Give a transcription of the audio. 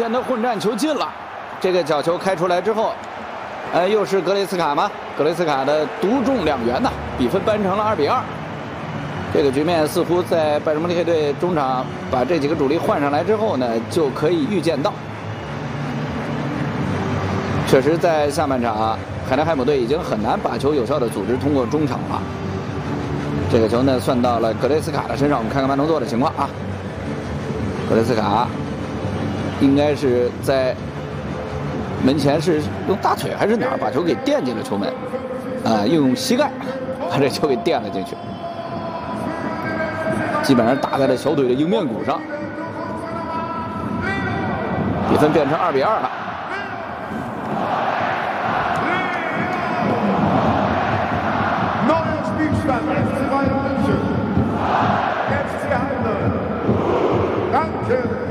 边的混战球进了，这个角球开出来之后，又是格雷斯卡吗？格雷斯卡的独中2元呐，比分扳成了2比2。这个局面似乎在拜仁慕尼黑队中场把这几个主力换上来之后呢，就可以预见到。确实，在下半场，海南海姆队已经很难把球有效的组织通过中场了。这个球呢，算到了格雷斯卡的身上，我们看看曼农多的情况啊。格雷斯卡应该是在门前是用大腿还是哪儿把球给垫进了球门，用膝盖把这球给垫了进去，基本上打在了小腿的迎面骨上，比分变成2比2了。 FC Bayern München, FC Heidelberg, Danke.